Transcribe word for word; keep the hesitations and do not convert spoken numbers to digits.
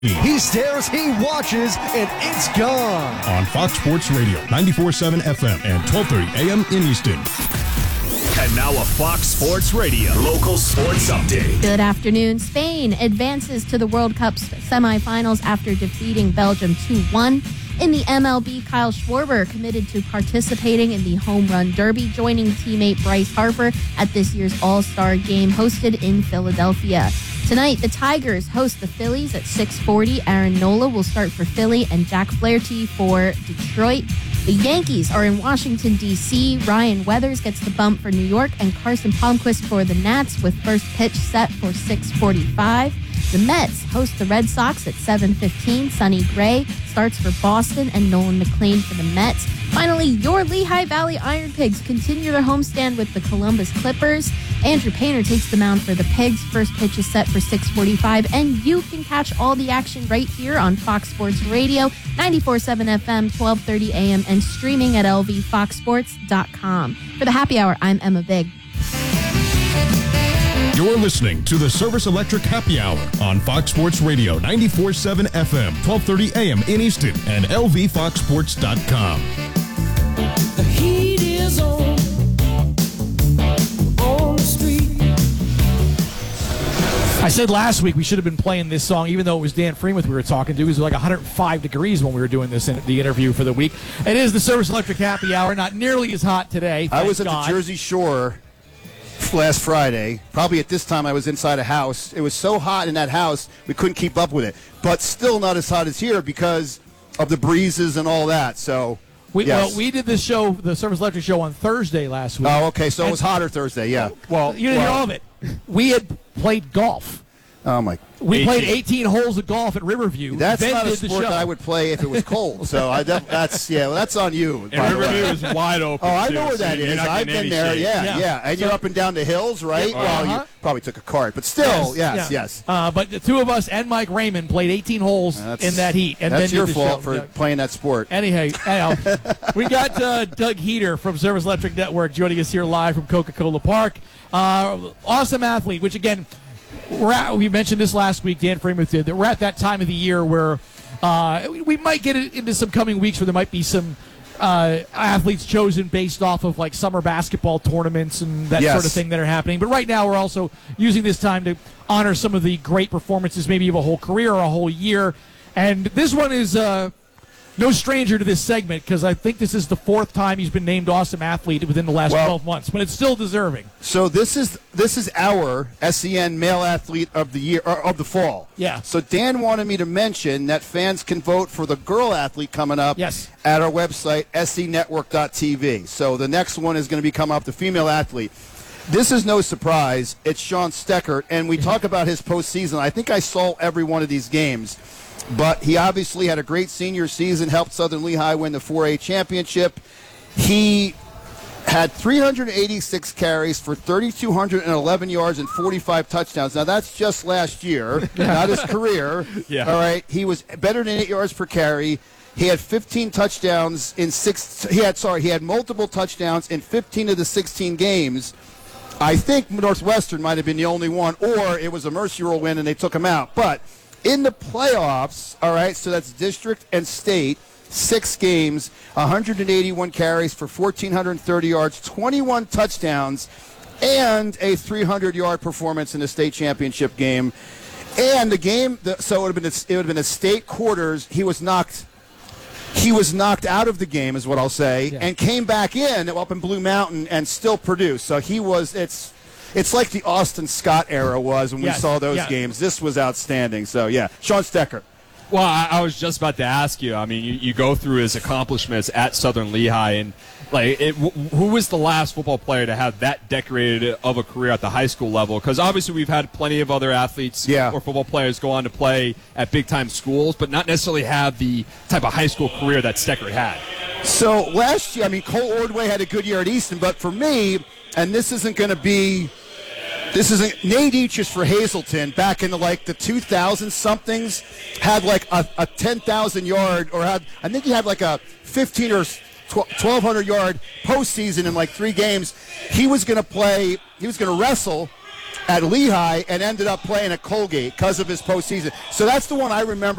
He stares, he watches, and it's gone. On Fox Sports Radio, ninety-four point seven F M and twelve thirty A M in Easton. And now a Fox Sports Radio local sports update. Good afternoon. Spain advances to the World Cup's semifinals after defeating Belgium two one. In the M L B, Kyle Schwarber committed to participating in the Home Run Derby, joining teammate Bryce Harper at this year's All-Star Game hosted in Philadelphia. Tonight, the Tigers host the Phillies at six forty. Aaron Nola will start for Philly and Jack Flaherty for Detroit. The Yankees are in Washington, D C Ryan Weathers gets the bump for New York, and Carson Palmquist for the Nats with first pitch set for six forty-five. The Mets host the Red Sox at seven fifteen. Sonny Gray starts for Boston and Nolan McLean for the Mets. Finally, your Lehigh Valley Iron Pigs continue their homestand with the Columbus Clippers. Andrew Painter takes the mound for the Pigs. First pitch is set for six forty-five, and you can catch all the action right here on Fox Sports Radio, ninety-four point seven F M, twelve thirty A M, and streaming at L V fox sports dot com. For the Happy Hour, I'm Emma Big. You're listening to the Service Electric Happy Hour on Fox Sports Radio, ninety-four point seven F M, twelve thirty A M in Easton, and L V fox sports dot com. The heat is on, on the street. I said last week we should have been playing this song, even though it was Dan Freemuth we were talking to. It was like one hundred five degrees when we were doing this in the interview for the week. It is the Service Electric Happy Hour, not nearly as hot today. I was at God. the Jersey Shore last Friday. Probably at this time I was inside a house. It was so hot in that house we couldn't keep up with it. But still not as hot as here because of the breezes and all that. So we, yes. Well, we did this show, the Service Electric show, on Thursday last week. Oh, okay. So and it was hotter Thursday. Yeah. Well, you didn't well, hear all of it. We had played golf. Oh my! We eighteen played eighteen holes of golf at Riverview. That's then not a did the sport show. that I would play if it was cold. So I def- that's yeah, well, that's on you. And Riverview is wide open. Oh, I too, know where so that you're is. not I've getting been any there. shade. Yeah, Yeah. yeah. And So- you're up and down the hills, right? Yeah. Well, Uh-huh. you probably took a cart, but still, yes, yeah. yes. Uh, but the two of us and Mike Raymond played eighteen holes That's- in that heat. And that's then your did the fault show. for Yeah. playing that sport. Anyhow, anyhow we got uh, Doug Heater from Service Electric Network joining us here live from Coca-Cola Park. Uh, awesome athlete, which again, we're at, we mentioned this last week, Dan Freemuth did, that we're at that time of the year where uh, we, we might get into some coming weeks where there might be some uh, athletes chosen based off of like summer basketball tournaments and that Yes. sort of thing that are happening. But right now we're also using this time to honor some of the great performances, maybe of a whole career or a whole year. And this one is uh, no stranger to this segment because I think this is the fourth time he's been named Awesome Athlete within the last Well- twelve months, but it's still deserving. So this is this is our S E N Male Athlete of the Year or of the Fall. Yeah. So Dan wanted me to mention that fans can vote for the girl athlete coming up Yes. at our website s e network dot t v. So the next one is going to be coming up, the female athlete. This is no surprise. It's Sean Steckert, and we talk about his postseason. I think I saw every one of these games, but he obviously had a great senior season, helped Southern Lehigh win the four A championship. He had three hundred eighty-six carries for three thousand two hundred eleven yards and forty-five touchdowns. Now, that's just last year, not his career. Yeah. All right. He was better than eight yards per carry. He had fifteen touchdowns in six. He had, sorry, he had multiple touchdowns in fifteen of the sixteen games. I think Northwestern might have been the only one, or it was a Mercy Rule win and they took him out. But in the playoffs, all right, so that's district and state, six games, one hundred eighty-one carries for one thousand four hundred thirty yards, twenty-one touchdowns, and a three hundred yard performance in the state championship game. And the game, the, so it would have been a, it would have been a state quarters. He was knocked. He was knocked out of the game, is what I'll say, Yeah. and came back in up in Blue Mountain and still produced. So he was. It's. It's like the Austin Scott era was when Yes, we saw those yeah. games. This was outstanding. So, yeah, Sean Steckert. Well, I, I was just about to ask you. I mean, you, you go through his accomplishments at Southern Lehigh, and like, it, w- who was the last football player to have that decorated of a career at the high school level? Because obviously we've had plenty of other athletes Yeah. or football players go on to play at big-time schools, but not necessarily have the type of high school career that Steckert had. So last year, I mean, Cole Ordway had a good year at Easton, but for me, and this isn't going to be. This is a, Nate Eaches for Hazleton back in the, like the two thousand somethings had like a, a ten thousand yard or had I think he had like a fifteen or twelve hundred yard postseason in like three games. He was going to play. He was going to wrestle at Lehigh and ended up playing at Colgate because of his postseason. So that's the one I remember.